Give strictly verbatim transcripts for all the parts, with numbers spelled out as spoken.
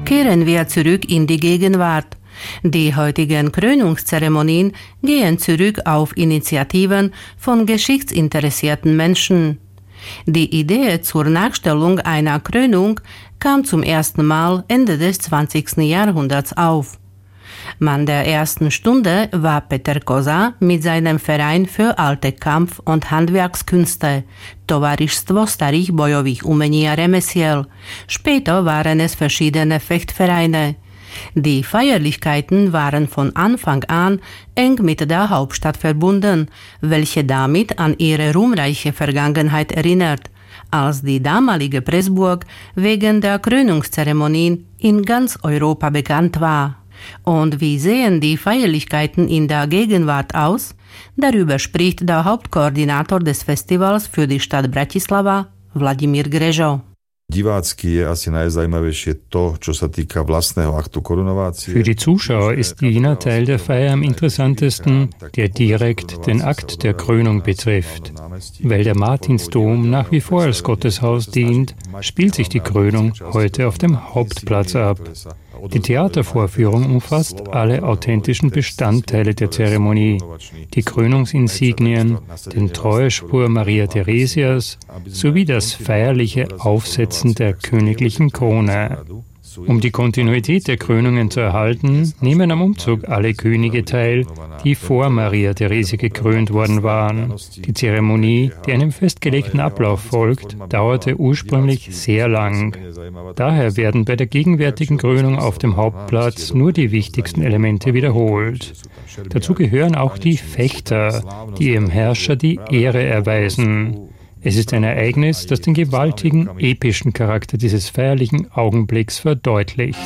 Kehren wir zurück in die Gegenwart. Die heutigen Krönungszeremonien gehen zurück auf Initiativen von geschichtsinteressierten Menschen. Die Idee zur Nachstellung einer Krönung kam zum ersten Mal Ende des zwanzigsten Jahrhunderts auf. Mann der ersten Stunde war Peter Koza mit seinem Verein für alte Kampf- und Handwerkskünste, Tovarištstvo starých bojových umení a remesiel. Später waren es verschiedene Fechtvereine. Die Feierlichkeiten waren von Anfang an eng mit der Hauptstadt verbunden, welche damit an ihre ruhmreiche Vergangenheit erinnert, als die damalige Pressburg wegen der Krönungszeremonien in ganz Europa bekannt war. Und wie sehen die Feierlichkeiten in der Gegenwart aus? Darüber spricht der Hauptkoordinator des Festivals für die Stadt Bratislava, Vladimír Grežo. Divácky je asi najzajímavejšie to, čo sa týka vlastného aktu korunovácie. Für die Zuschauer ist jener Teil der Feier am interessantesten, der direkt den Akt der Krönung betrifft. Weil der Martinsdom nach wie vor als Gotteshaus dient, spielt sich die Krönung heute auf dem Hauptplatz ab. Die Theatervorführung umfasst alle authentischen Bestandteile der Zeremonie, die Krönungsinsignien, den Treueschwur Maria Theresias sowie das feierliche Aufsetzen der königlichen Krone. Um die Kontinuität der Krönungen zu erhalten, nehmen am Umzug alle Könige teil, die vor Maria Theresia gekrönt worden waren. Die Zeremonie, die einem festgelegten Ablauf folgt, dauerte ursprünglich sehr lang. Daher werden bei der gegenwärtigen Krönung auf dem Hauptplatz nur die wichtigsten Elemente wiederholt. Dazu gehören auch die Fechter, die ihrem Herrscher die Ehre erweisen. Es ist ein Ereignis, das den gewaltigen, epischen Charakter dieses feierlichen Augenblicks verdeutlicht.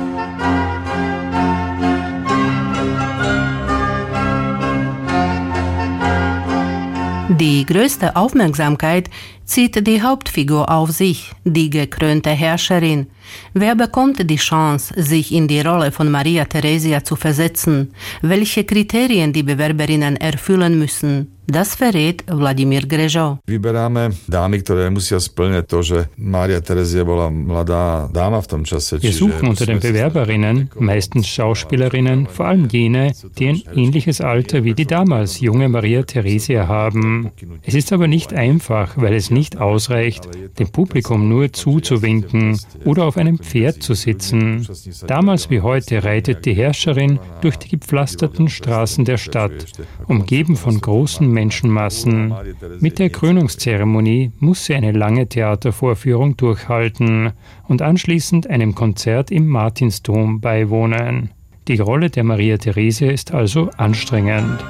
Die größte Aufmerksamkeit zieht die Hauptfigur auf sich, die gekrönte Herrscherin. Wer bekommt die Chance, sich in die Rolle von Maria Theresia zu versetzen? Welche Kriterien die Bewerberinnen erfüllen müssen? Das verrät Vladimír Grežo. Vyberáme dámy, ktoré musia splňať to, že Maria Theresia bola mladá dáma v tom čase. Wir suchen unter den Bewerberinnen meistens Schauspielerinnen, vor allem jene, die ein ähnliches Alter wie die damals junge Maria Theresia haben. Es ist aber nicht einfach, weil es nicht ausreicht, dem Publikum nur zuzuwinken oder auf einem Pferd zu sitzen. Damals wie heute reitet die Herrscherin durch die gepflasterten Straßen der Stadt, umgeben von großen Menschenmassen. Mit der Krönungszeremonie muss sie eine lange Theatervorführung durchhalten und anschließend einem Konzert im Martinsdom beiwohnen. Die Rolle der Maria Theresia ist also anstrengend.